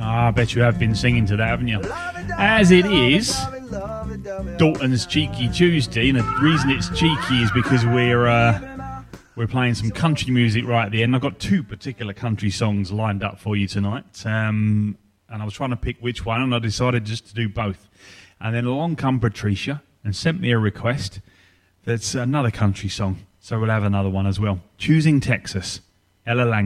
I bet you have been singing to that, haven't you? As it is Dalton's Cheeky Tuesday, and the reason it's cheeky is because we're playing some country music right at the end. I've got two particular country songs lined up for you tonight, and I was trying to pick which one, and I decided just to do both. And then along come Patricia and sent me a request that's another country song, so we'll have another one as well. Choosing Texas, Ella Lang.